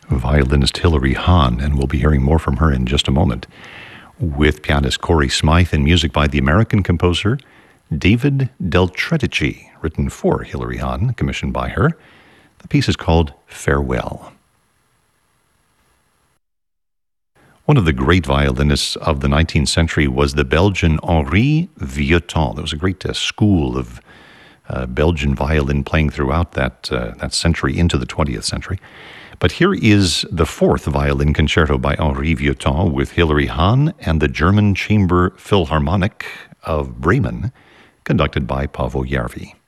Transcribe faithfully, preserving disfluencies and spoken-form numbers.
violinist Hilary Hahn, and we'll be hearing more from her in just a moment, with pianist Corey Smythe and music by the American composer David Del Tredici, written for Hilary Hahn, commissioned by her. The piece is called Farewell. One of the great violinists of the nineteenth century was the Belgian Henri Vieuxtemps. There was a great uh, school of uh, Belgian violin playing throughout that, uh, that century into the twentieth century. But here is the fourth violin concerto by Henri Vieuxtemps with Hilary Hahn and the German Chamber Philharmonic of Bremen, conducted by Paavo Järvi.